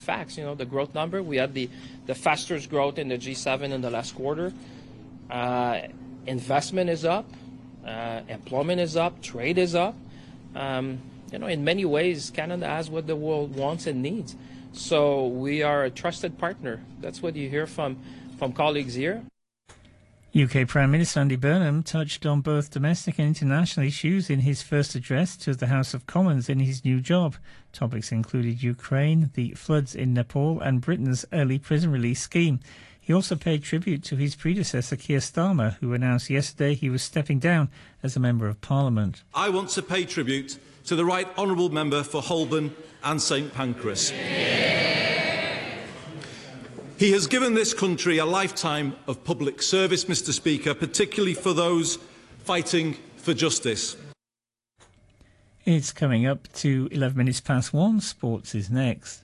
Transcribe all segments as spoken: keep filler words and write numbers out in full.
Facts, you know, the growth number, we had the, the fastest growth in the G seven in the last quarter. Uh, investment is up, uh, employment is up, trade is up. Um, you know, in many ways, Canada has what the world wants and needs. So we are a trusted partner. That's what you hear from, from colleagues here. U K Prime Minister Andy Burnham touched on both domestic and international issues in his first address to the House of Commons in his new job. Topics included Ukraine, the floods in Nepal and Britain's early prison release scheme. He also paid tribute to his predecessor Keir Starmer, who announced yesterday he was stepping down as a Member of Parliament. I want to pay tribute to the Right Honourable Member for Holborn and St Pancras. He has given this country a lifetime of public service, Mr Speaker, particularly for those fighting for justice. It's coming up to eleven minutes past one. Sports is next.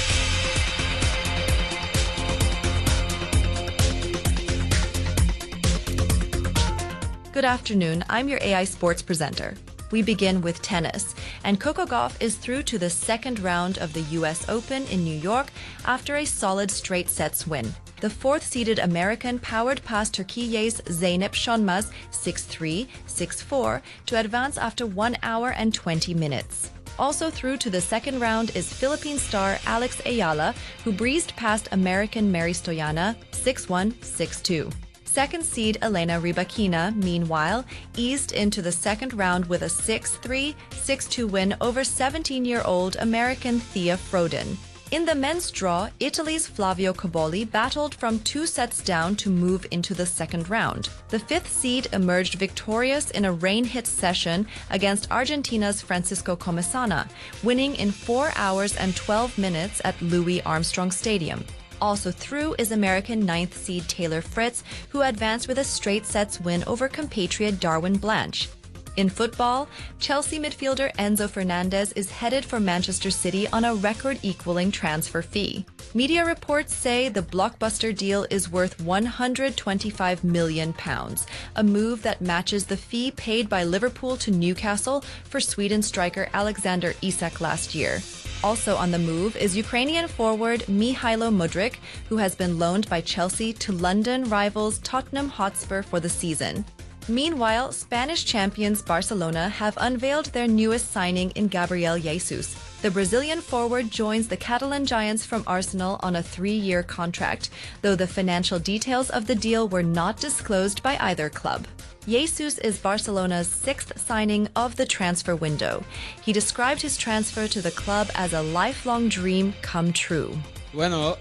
Good afternoon. I'm your A I Sports presenter. We begin with tennis, and Coco Gauff is through to the second round of the U S Open in New York after a solid straight sets win. The fourth-seeded American powered past Turkey's Zeynep Şanmaz six three, six four to advance after one hour and twenty minutes. Also through to the second round is Philippine star Alex Ayala, who breezed past American Mary Stoyana six one, six two. Second seed Elena Rybakina, meanwhile, eased into the second round with a six three, six two win over seventeen-year-old American Thea Frodin. In the men's draw, Italy's Flavio Cobolli battled from two sets down to move into the second round. The fifth seed emerged victorious in a rain-hit session against Argentina's Francisco Comesana, winning in four hours and twelve minutes at Louis Armstrong Stadium. Also through is American ninth seed Taylor Fritz, who advanced with a straight sets win over compatriot Darwin Blanche. In football, Chelsea midfielder Enzo Fernandez is headed for Manchester City on a record-equaling transfer fee. Media reports say the blockbuster deal is worth one hundred twenty-five million pounds, a move that matches the fee paid by Liverpool to Newcastle for Sweden striker Alexander Isak last year. Also on the move is Ukrainian forward Mihailo Mudryk, who has been loaned by Chelsea to London rivals Tottenham Hotspur for the season. Meanwhile, Spanish champions Barcelona have unveiled their newest signing in Gabriel Jesus. The Brazilian forward joins the Catalan Giants from Arsenal on a three-year contract, though the financial details of the deal were not disclosed by either club. Jesus is Barcelona's sixth signing of the transfer window. He described his transfer to the club as a lifelong dream come true. Bueno,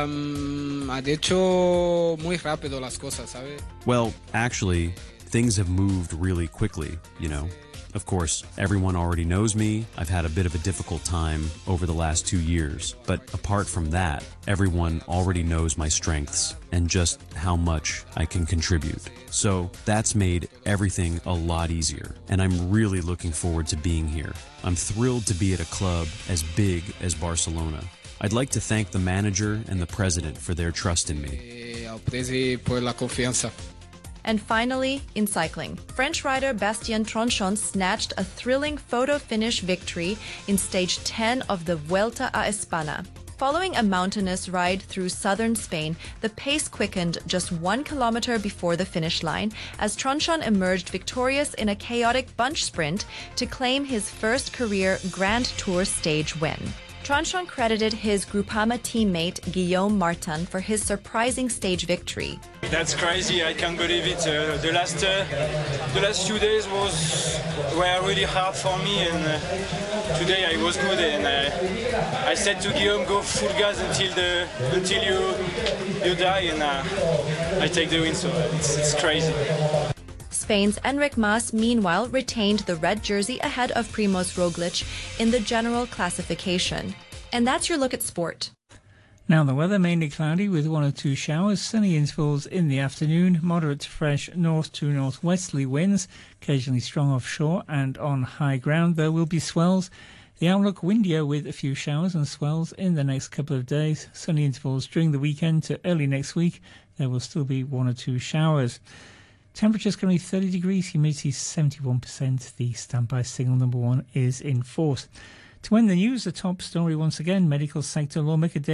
um, ha hecho muy rápido las cosas, ¿sabe? Well, actually, things have moved really quickly, you know. Of course, everyone already knows me. I've had a bit of a difficult time over the last two years. But apart from that, everyone already knows my strengths and just how much I can contribute. So that's made everything a lot easier. And I'm really looking forward to being here. I'm thrilled to be at a club as big as Barcelona. I'd like to thank the manager and the president for their trust in me. Al presi por la confianza. And finally, in cycling, French rider Bastien Tronchon snatched a thrilling photo finish victory in stage ten of the Vuelta a España. Following a mountainous ride through southern Spain, the pace quickened just one kilometer before the finish line as Tronchon emerged victorious in a chaotic bunch sprint to claim his first career Grand Tour stage win. Tronchon credited his Groupama teammate Guillaume Martin for his surprising stage victory. That's crazy! I can't believe it. Uh, the last uh, the last few days was were really hard for me, and uh, today I was good. And uh, I said to Guillaume, "Go full gas until the until you you die," and uh, I take the win. So it's, it's crazy. Spain's Enric Mas, meanwhile, retained the red jersey ahead of Primož Roglic in the general classification. And that's your look at sport. Now the weather, mainly cloudy with one or two showers, sunny intervals in the afternoon, moderate to fresh north to northwesterly winds, occasionally strong offshore, and on high ground there will be swells. The outlook windier with a few showers and swells in the next couple of days. Sunny intervals during the weekend to early next week. There will still be one or two showers. Temperature's currently thirty degrees, humidity seventy-one percent. The standby signal number one is in force. To end the news, the top story once again, medical sector lawmaker